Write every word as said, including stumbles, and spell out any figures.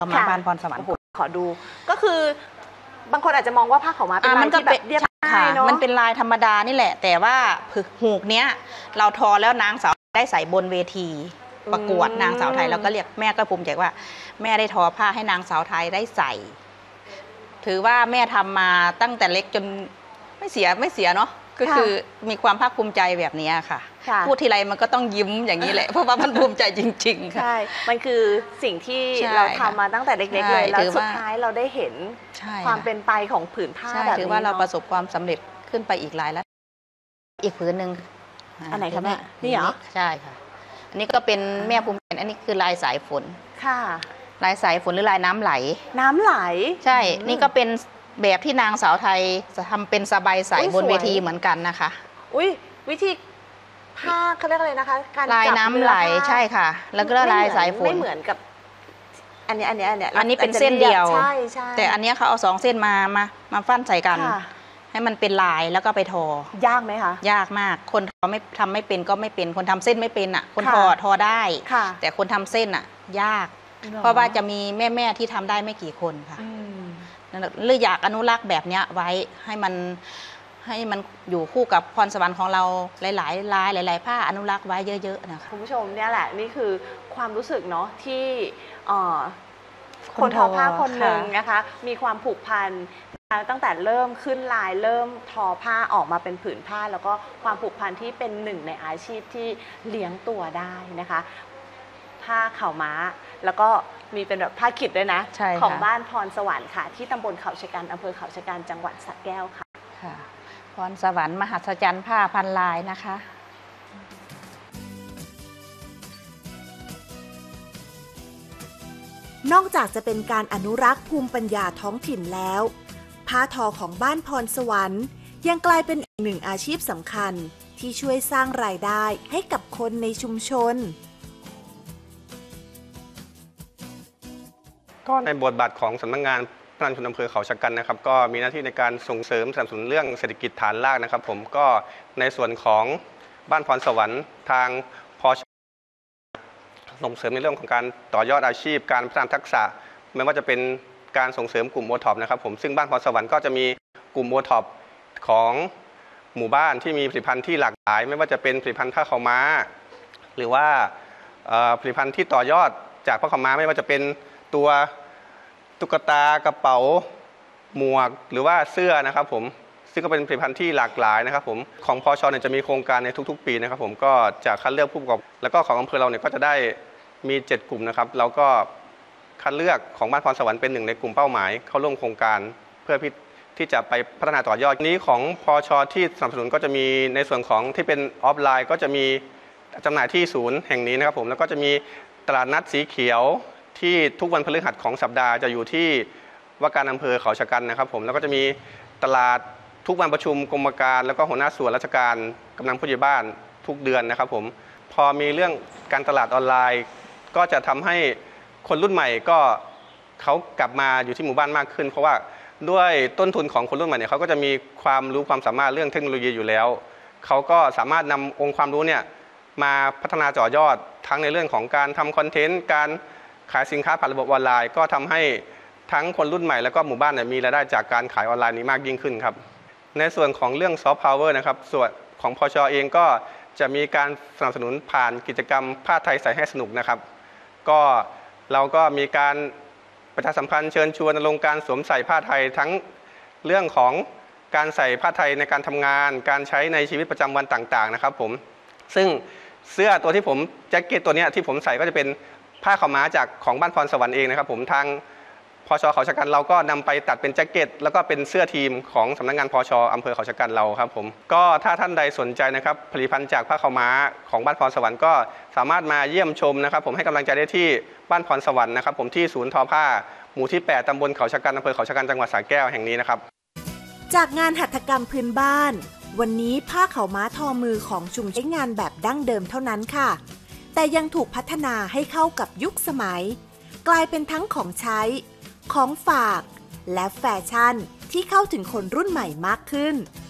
มาบ้านพรสวรรค์ขอดูก็คือบางคนอาจจะมองว่าผ้าขาวม้าเป็นลายที่แบบเรียบง่ายเนาะมันเป็นลายธรรมดานี่แหละแต่ว่าหูกเนี้ยเราทอแล้วนางสาวได้ใส่บนเวทีประกวดนางสาวไทยเราก็เรียกแม่ก็ภูมิใจว่าแม่ได้ทอผ้าให้นางสาวไทยได้ใส่ถือว่าแม่ทำมาตั้งแต่เล็กจนไม่เสียไม่เสียเนาะก็คือมีความภาคภูมิใจแบบนี้ค่ะพูดทีไรมันก็ต้องยิ้มอย่างนี้แหละเพราะว่ามันภูมิใจจริงๆค่ะใช่มันคือสิ่งที่เราทำมาตั้งแต่เด็กๆเลยแล้วสุดท้ายเราได้เห็นความเป็นไปของผืนผ้าแบบนี้ถือว่าเราประสบความสำเร็จขึ้นไปอีกหลายแล้วอีกผืนหนึ่งอันไหนคะแม่นี่เหรอใช่ค่ะอันนี้ก็เป็นแม่ภูมิใจอันนี้คือลายสายฝนค่ะลายสายฝนหรือลายน้ำไหลน้ำไหลใช่นี่ก็เป็นแบบที่นางสาวไทยจะทำเป็นสบายใสบนเวทีเหมือนกันนะคะอุ้ยวิธีผ้าเขาเรียกอะไรนะคะการลายน้ำไหลใช่ค่ะแล้วก็ลายสายฝนไม่เหมือนกับอันนี้อันนี้อันนี้อันนี้เป็นเส้นเดียวแต่อันนี้เขาเอาสองเส้นมามามาฟันใส่กันให้มันเป็นลายแล้วก็ไปทอยากไหมคะยากมากคนทอไม่ทำไม่เป็นก็ไม่เป็นคนทำเส้นไม่เป็นอ่ะคนทอทอได้แต่คนทำเส้นอ่ะยากเพราะว่าจะมีแม่แม่ที่ทำได้ไม่กี่คนค่ะหรืออยากอนุรักษ์แบบนี้ไว้ให้มันให้มันอยู่คู่กับพรสวรรค์ของเราหลายๆลายหลายๆผ้าอนุรักษ์ไว้เยอะๆนะคะคุณผู้ชมเนี่ยแหละนี่คือความรู้สึกเนาะที่คนทอผ้าคนหนึ่งนะคะมีความผูกพันตั้งแต่เริ่มขึ้นลายเริ่มทอผ้าออกมาเป็นผืนผ้าแล้วก็ความผูกพันที่เป็นหนึ่งในอาชีพที่เลี้ยงตัวได้นะคะผ้าขาวม้าแล้วก็มีเป็นแบบผ้าขิดด้วยนะของบ้านพรสวรรค์ค่ะที่ตำบลเขาชะกันอำเภอเขาชะกันจังหวัดสระแก้วค่ะค่ะพรสวรรค์มหัศจรรย์ผ้าพันลายนะคะนอกจากจะเป็นการอนุรักษ์ภูมิปัญญาท้องถิ่นแล้วผ้าทอของบ้านพรสวรรค์ยังกลายเป็นอีกหนึ่งอาชีพสำคัญที่ช่วยสร้างรายได้ให้กับคนในชุมชนก็ในบทบาทของสำนักงานพัฒนาชุมชนอำเภอเขาชะกันนะครับก็มีหน้าที่ในการส่งเสริมสนับสนุนเรื่องเศรษฐกิจฐานรากนะครับผมก็ในส่วนของบ้านพรสวรรค์ทางพชส่งเสริมในเรื่องของการต่อยอดอาชีพการพัฒนาทักษะไม่ว่าจะเป็นการส่งเสริมกลุ่มโอท็อปนะครับผมซึ่งบ้านพรสวรรค์ก็จะมีกลุ่มโอท็อปของหมู่บ้านที่มีผลิตภัณฑ์ที่หลากหลายไม่ว่าจะเป็นผลิตภัณฑ์ผ้าขาวม้าหรือว่าผลิตภัณฑ์ที่ต่อยอดจากผ้าขาวม้าไม่ว่าจะเป็นตัวตุ๊กตากระเป๋าหมวกหรือว่าเสื้อนะครับผมซึ่งก็เป็นผลิตภัณฑ์ที่หลากหลายนะครับผมของพชเนี่ยจะมีโครงการในทุกๆปีนะครับผมก็จะคัดเลือกผู้ประกอบแล้วก็ของอำเภอเราเนี่ยก็จะได้มีเจ็ดกลุ่มนะครับเราก็คัดเลือกของบ้านพรสวรรค์เป็นหนึ่งในกลุ่มเป้าหมายเข้าร่วมโครงการเพื่อที่จะไปพัฒนาต่อยอดนี้ของพชที่สนับสนุนก็จะมีในส่วนของที่เป็นออฟไลน์ก็จะมีจำหน่ายที่ศูนย์แห่งนี้นะครับผมแล้วก็จะมีตลาดนัดสีเขียวที่ทุกวันพฤหัสของสัปดาห์จะอยู่ที่ว่าการอำเภอเขาชะกันนะครับผมแล้วก็จะมีตลาดทุกวันประชุมกรรมการแล้วก็หัวหน้าส่วนราชการกำนันผู้ใหญ่บ้านทุกเดือนนะครับผมพอมีเรื่องการตลาดออนไลน์ก็จะทำให้คนรุ่นใหม่ก็เขากลับมาอยู่ที่หมู่บ้านมากขึ้นเพราะว่าด้วยต้นทุนของคนรุ่นใหม่เนี่ยเขาก็จะมีความรู้ความสามารถเรื่องเทคโนโลยีอยู่แล้วเขาก็สามารถนำองค์ความรู้เนี่ยมาพัฒนาต่อยอดทั้งในเรื่องของการทำคอนเทนต์การขายสินค้าผ่านระบบออนไลน์ก็ทำให้ทั้งคนรุ่นใหม่แล้วก็หมู่บ้านเนี่ยมีรายได้จากการขายออนไลน์นี้มากยิ่งขึ้นครับในส่วนของเรื่องซอฟต์พาวเวอร์นะครับส่วนของพชเองก็จะมีการสนับสนุนผ่านกิจกรรมผ้าไทยใส่ให้สนุกนะครับก็เราก็มีการประชาสัมพันธ์เชิญชวนลงการสวมใส่ผ้าไทยทั้งเรื่องของการใส่ผ้าไทยในการทำงานการใช้ในชีวิตประจำวันต่างๆนะครับผมซึ่งเสื้อตัวที่ผมแจ็คเก็ตตัวนี้ที่ผมใส่ก็จะเป็นผ้าขาวม้าจากของบ้านพรสวรรค์เองนะครับผมทางพชเขาชะกันเราก็นำไปตัดเป็นแจ็คเก็ตแล้วก็เป็นเสื้อทีมของสำนักงานพชอำเภอเขาชะกันเราครับผมก็ถ้าท่านใดสนใจนะครับผลิตภัณฑ์จากผ้าขาวม้าของบ้านพรสวรรค์ก็สามารถมาเยี่ยมชมนะครับผมให้กำลังใจได้ที่บ้านพรสวรรค์นะครับผมที่ศูนย์ทอผ้าหมู่ที่แปดตำบลเขาชะกันอำเภอเขาชะกันจังหวัดสระแก้วแห่งนี้นะครับจากงานหัตถกรรมพื้นบ้านวันนี้ผ้าขาวม้าทอมือของชุมชนใช้งานแบบดั้งเดิมเท่านั้นค่ะแต่ยังถูกพัฒนาให้เข้ากับยุคสมัยกลายเป็นทั้งของใช้ของฝากและแฟชั่นที่เข้าถึงคนรุ่นใหม่มากขึ้น